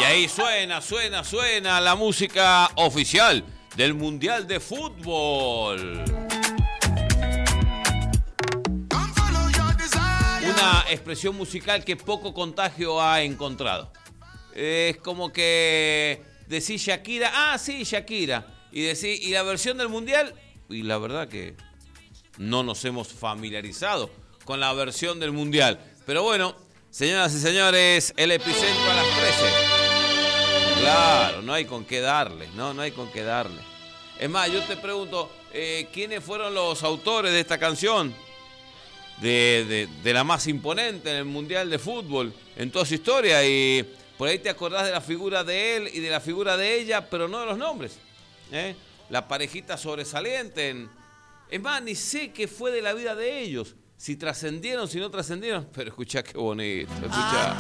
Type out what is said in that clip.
Y ahí suena la música oficial del Mundial de Fútbol. Una expresión musical que poco contagio ha encontrado. Es como que decís Shakira, sí, Shakira. Y la versión del Mundial, y la verdad que no nos hemos familiarizado con la versión del Mundial. Pero bueno, señoras y señores, el epicentro a las 13. Claro, no hay con qué darle, no hay con qué darle. Es más, yo te pregunto, ¿quiénes fueron los autores de esta canción? De la más imponente en el Mundial de Fútbol, en toda su historia. Y por ahí te acordás de la figura de él y de la figura de ella, pero no de los nombres. La parejita sobresaliente. Es más, ni sé qué fue de la vida de ellos. Si trascendieron, si no trascendieron. Pero escuchá qué bonito, escuchá.